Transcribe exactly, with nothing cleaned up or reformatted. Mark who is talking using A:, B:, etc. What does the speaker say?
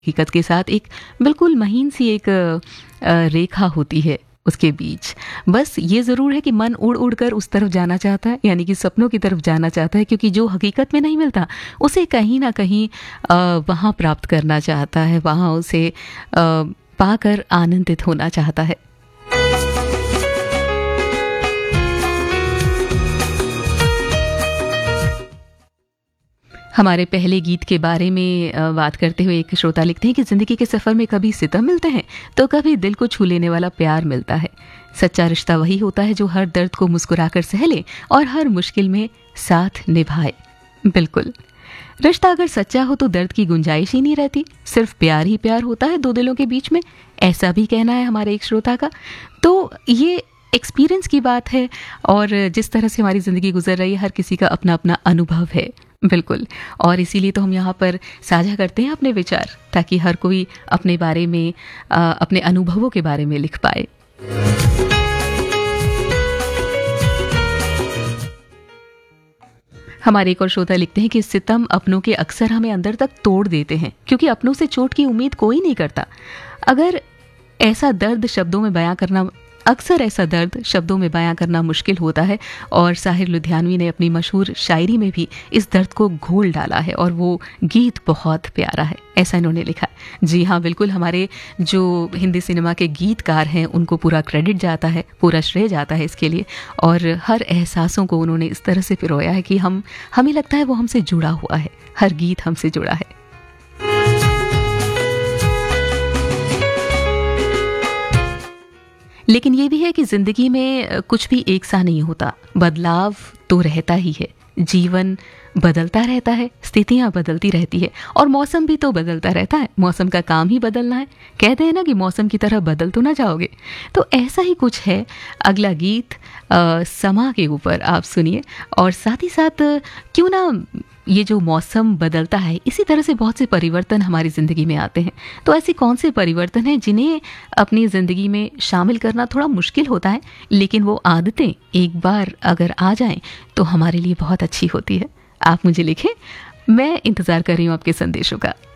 A: हकीकत के साथ एक बिल्कुल महीन सी एक अ, रेखा होती है उसके बीच। बस ये ज़रूर है कि मन उड़ उड़ कर उस तरफ जाना चाहता है, यानी कि सपनों की तरफ जाना चाहता है, क्योंकि जो हकीकत में नहीं मिलता उसे कहीं ना कहीं अ, वहाँ प्राप्त करना चाहता है, वहाँ उसे अ, पाकर आनंदित होना चाहता है। हमारे पहले गीत के बारे में अ, बात करते हुए एक श्रोता लिखते हैं कि जिंदगी के सफर में कभी सितम मिलते हैं तो कभी दिल को छू लेने वाला प्यार मिलता है। सच्चा रिश्ता वही होता है जो हर दर्द को मुस्कुराकर सह ले और हर मुश्किल में साथ निभाए। बिल्कुल, रिश्ता अगर सच्चा हो तो दर्द की गुंजाइश ही नहीं रहती, सिर्फ प्यार ही प्यार होता है दो दिलों के बीच में, ऐसा भी कहना है हमारे एक श्रोता का। तो ये एक्सपीरियंस की बात है और जिस तरह से हमारी ज़िंदगी गुजर रही है हर किसी का अपना अपना अनुभव है। बिल्कुल, और इसीलिए तो हम यहाँ पर साझा करते हैं अपने विचार, ताकि हर कोई अपने बारे में अ, अपने अनुभवों के बारे में लिख पाए। हमारे एक और श्रोता लिखते हैं कि सितम अपनों के अक्सर हमें अंदर तक तोड़ देते हैं, क्योंकि अपनों से चोट की उम्मीद कोई नहीं करता। अगर ऐसा दर्द शब्दों में बयां करना अक्सर ऐसा दर्द शब्दों में बयां करना मुश्किल होता है, और साहिर लुधियानवी ने अपनी मशहूर शायरी में भी इस दर्द को घोल डाला है और वो गीत बहुत प्यारा है, ऐसा इन्होंने लिखा है। जी हाँ, बिल्कुल, हमारे जो हिंदी सिनेमा के गीतकार हैं उनको पूरा क्रेडिट जाता है, पूरा श्रेय जाता है इसके लिए, और हर एहसासों को उन्होंने इस तरह से पिरोया है कि हम हमें लगता है वो हमसे जुड़ा हुआ है, हर गीत हमसे जुड़ा है। लेकिन ये भी है कि जिंदगी में कुछ भी एक सा नहीं होता, बदलाव तो रहता ही है, जीवन बदलता रहता है, स्थितियां बदलती रहती है, और मौसम भी तो बदलता रहता है। मौसम का काम ही बदलना है, कहते हैं ना कि मौसम की तरह बदल तो ना जाओगे। तो ऐसा ही कुछ है। अगला गीत आ, समा के ऊपर आप सुनिए, और साथ ही साथ क्यों ना ये जो मौसम बदलता है, इसी तरह से बहुत से परिवर्तन हमारी ज़िंदगी में आते हैं। तो ऐसे कौन से परिवर्तन हैं जिन्हें अपनी ज़िंदगी में शामिल करना थोड़ा मुश्किल होता है, लेकिन वो आदतें एक बार अगर आ जाएं तो हमारे लिए बहुत अच्छी होती है। आप मुझे लिखें, मैं इंतज़ार कर रही हूँ आपके संदेशों का।